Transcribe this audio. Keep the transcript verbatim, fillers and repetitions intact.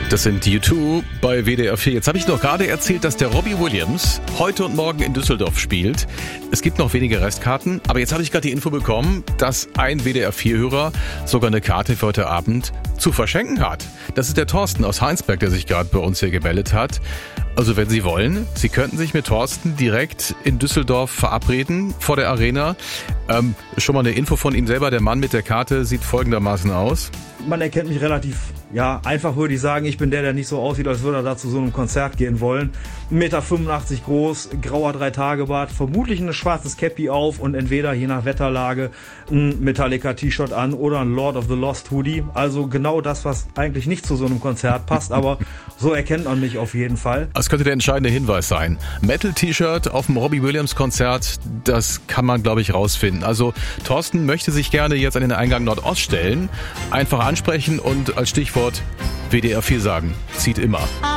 Das sind U zwei bei W D R vier. Jetzt habe ich noch gerade erzählt, dass der Robbie Williams heute und morgen in Düsseldorf spielt. Es gibt noch wenige Restkarten, aber jetzt habe ich gerade die Info bekommen, dass ein W D R vier Hörer sogar eine Karte für heute Abend zu verschenken hat. Das ist der Thorsten aus Heinsberg, der sich gerade bei uns hier gemeldet hat. Also wenn Sie wollen, Sie könnten sich mit Thorsten direkt in Düsseldorf verabreden vor der Arena. Ähm, schon mal eine Info von ihm selber. Der Mann mit der Karte sieht folgendermaßen aus. Man erkennt mich relativ, ja, einfach würde ich sagen, ich bin der, der nicht so aussieht, als würde er da zu so einem Konzert gehen wollen. eins Komma fünfundachtzig Meter groß, grauer Drei-Tage-Bart, vermutlich ein schwarzes Cappy auf und entweder je nach Wetterlage ein Metallica-T-Shirt an oder ein Lord of the Lost Hoodie. Also genau das, was eigentlich nicht zu so einem Konzert passt, aber so erkennt man mich auf jeden Fall. Das könnte der entscheidende Hinweis sein. Metal-T-Shirt auf dem Robbie Williams-Konzert, das kann man, glaube ich, rausfinden. Also Thorsten möchte sich gerne jetzt an den Eingang Nordost stellen, einfach ansprechen und als Stichwort W D R vier sagen. Zieht immer.